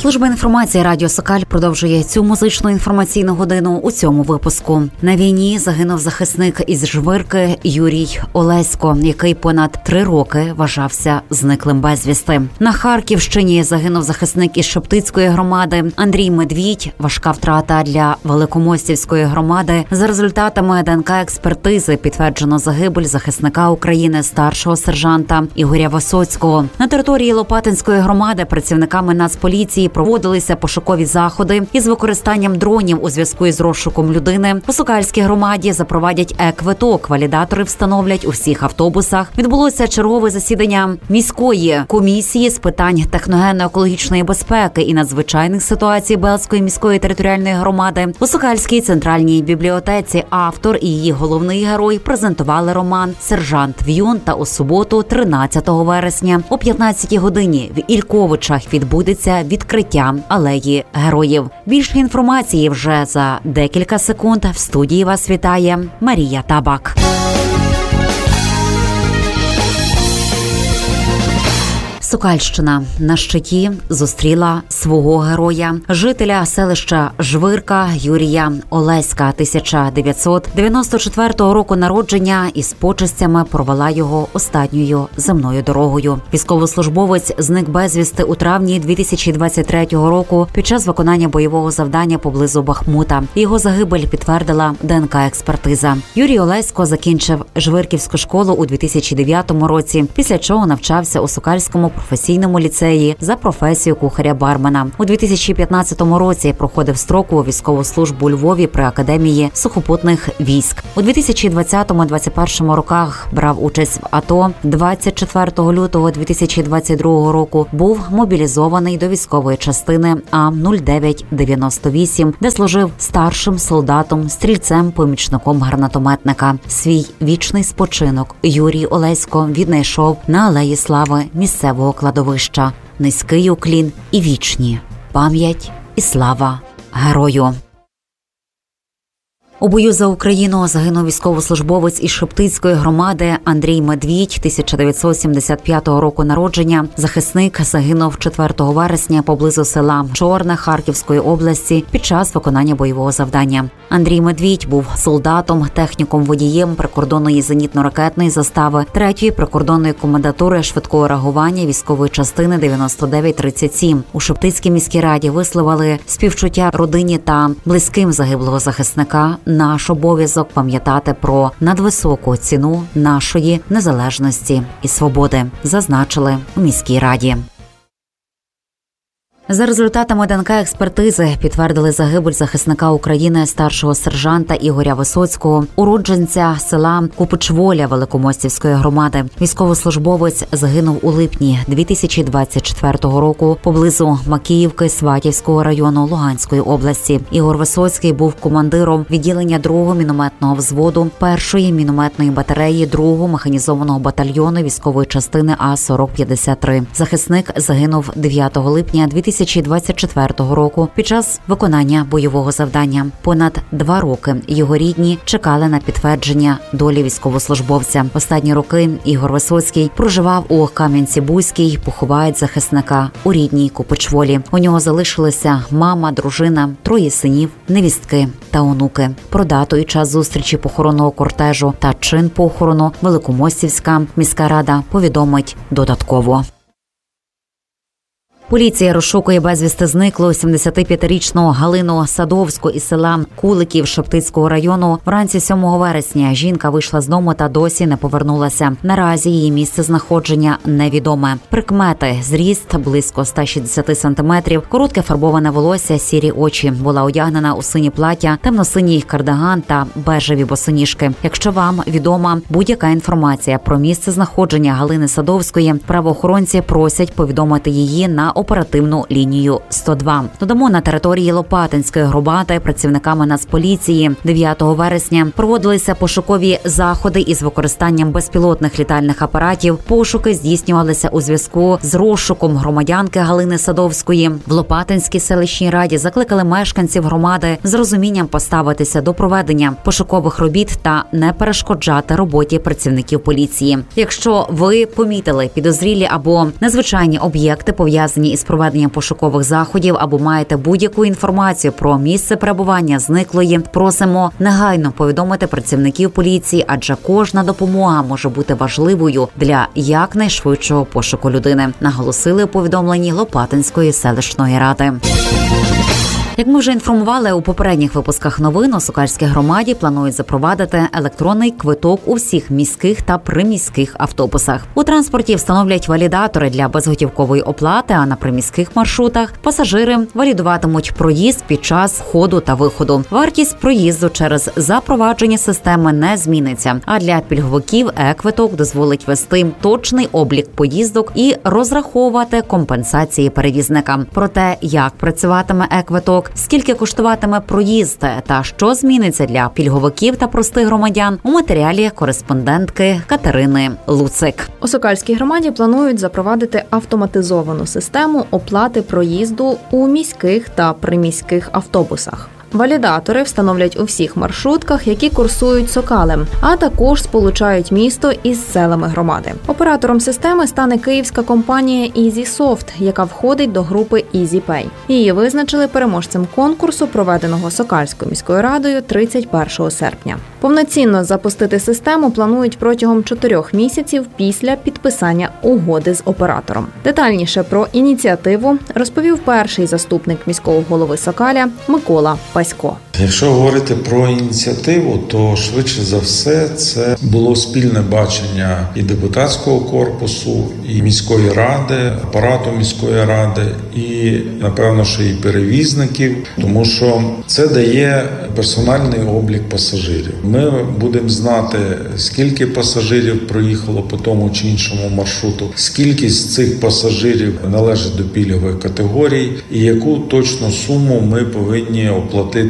Служба інформації Радіо Сокаль продовжує цю музичну інформаційну годину у цьому випуску. На війні загинув захисник із Жвирки Юрій Олесько, який понад 3 роки вважався зниклим безвісти. На Харківщині загинув захисник із Шептицької громади Андрій Медвідь. Важка втрата для Великомостівської громади. За результатами ДНК-експертизи підтверджено загибель захисника України старшого сержанта Ігоря Висоцького. На території Лопатинської громади працівниками Нацполіції проводилися пошукові заходи із використанням дронів у зв'язку із розшуком людини. У Сокальській громаді запровадять е-квиток. Валідатори встановлять у всіх автобусах. Відбулося чергове засідання міської комісії з питань техногенно-екологічної безпеки і надзвичайних ситуацій Белзької міської територіальної громади. У Сокальській центральній бібліотеці автор і її головний герой презентували роман «Сержант В'юн» та у суботу, 13 вересня, о 15-й годині в Ільковичах відбудеться відкриття алеї героїв. Більше інформації вже за декілька секунд. В студії вас вітає Марія Табак. Сокальщина на щиті зустріла свого героя, жителя селища Жвирка Юрія Олеська, 1994 року народження, із почестями провела його останньою земною дорогою. Військовослужбовець зник безвісти у травні 2023 року під час виконання бойового завдання поблизу Бахмута. Його загибель підтвердила ДНК-експертиза. Юрій Олесько закінчив Жвирківську школу у 2009 році, після чого навчався у Сокальському професійному ліцеї за професією кухаря-бармена. У 2015 році проходив строкову військову службу у Львові при Академії сухопутних військ. У 2020-2021 роках брав участь в АТО. 24 лютого 2022 року був мобілізований до військової частини А-0998, де служив старшим солдатом, стрільцем, помічником гранатометника. Свій вічний спочинок Юрій Олесько віднайшов на Алеї Слави місцевого кладовища. Низький уклін і вічні пам'ять і слава герою. У бою за Україну загинув військовослужбовець із Шептицької громади Андрій Медвідь, 1975 року народження. Захисник загинув 4 вересня поблизу села Чорне Харківської області під час виконання бойового завдання. Андрій Медвідь був солдатом, техніком-водієм прикордонної зенітно-ракетної застави 3-ї прикордонної комендатури швидкого реагування військової частини 9937. У Шептицькій міській раді висловили співчуття родині та близьким загиблого захисника. Наш обов'язок пам'ятати про надвисоку ціну нашої незалежності і свободи, зазначили у міській раді. За результатами ДНК-експертизи підтвердили загибель захисника України старшого сержанта Ігоря Висоцького, уродженця села Купичволя Великомостівської громади. Військовослужбовець загинув у липні 2024 року поблизу Макіївки Сватівського району Луганської області. Ігор Висоцький був командиром відділення 2-го мінометного взводу 1-ї мінометної батареї 2-го механізованого батальйону військової частини А-4053. Захисник загинув 9 липня 2024 року під час виконання бойового завдання. Понад 2 роки його рідні чекали на підтвердження долі військовослужбовця. Останні роки Ігор Висоцький проживав у Кам'янці-Бузькій, поховають захисника у рідній Купичволі. У нього залишилися мама, дружина, 3 синів, невістки та онуки. Про дату і час зустрічі похоронного кортежу та чин похорону Великомостівська міська рада повідомить додатково. Поліція розшукує безвісти зниклу 75-річну Галину Садовську із села Куликів Шептицького району. Вранці 7 вересня жінка вийшла з дому та досі не повернулася. Наразі її місце знаходження невідоме. Прикмети: зріст близько 160 сантиметрів, коротке фарбоване волосся, сірі очі. Була одягнена у сині плаття, темно-синій кардиган та бежеві босоніжки. Якщо вам відома будь-яка інформація про місце знаходження Галини Садовської, правоохоронці просять повідомити її на оперативну лінію 102. Додамо, на території Лопатинської громади працівниками Нацполіції 9 вересня проводилися пошукові заходи із використанням безпілотних літальних апаратів. Пошуки здійснювалися у зв'язку з розшуком громадянки Галини Садовської. В Лопатинській селищній раді закликали мешканців громади з розумінням поставитися до проведення пошукових робіт та не перешкоджати роботі працівників поліції. Якщо ви помітили підозрілі або незвичайні об'єкти, пов'язані зацікавлені із проведенням пошукових заходів або маєте будь-яку інформацію про місце перебування зниклої, просимо негайно повідомити працівників поліції, адже кожна допомога може бути важливою для якнайшвидшого пошуку людини, наголосили у повідомленні Лопатинської селищної ради. Як ми вже інформували у попередніх випусках новин, у Сокальській громаді планують запровадити електронний квиток у всіх міських та приміських автобусах. У транспорті встановлять валідатори для безготівкової оплати, а на приміських маршрутах пасажири валідуватимуть проїзд під час входу та виходу. Вартість проїзду через запровадження системи не зміниться, а для пільговиків е-квиток дозволить вести точний облік поїздок і розраховувати компенсації перевізникам. Про те, як працюватиме е-квиток, скільки коштуватиме проїзд та що зміниться для пільговиків та простих громадян, у матеріалі кореспондентки Катерини Луцик. У Сокальській громаді планують запровадити автоматизовану систему оплати проїзду у міських та приміських автобусах. Валідатори встановлять у всіх маршрутках, які курсують Сокалем, а також сполучають місто із селами громади. Оператором системи стане київська компанія EasySoft, яка входить до групи EasyPay. Її визначили переможцем конкурсу, проведеного Сокальською міською радою 31 серпня. Повноцінно запустити систему планують протягом 4 місяців після підписання угоди з оператором. Детальніше про ініціативу розповів перший заступник міського голови Сокаля Микола Пасько. Якщо говорити про ініціативу, то швидше за все це було спільне бачення і депутатського корпусу, і міської ради, апарату міської ради, і, напевно, що і перевізників, тому що це дає персональний облік пасажирів. Ми будемо знати, скільки пасажирів проїхало по тому чи іншому маршруту, скільки з цих пасажирів належить до пільгової категорії і яку точну суму ми повинні оплатити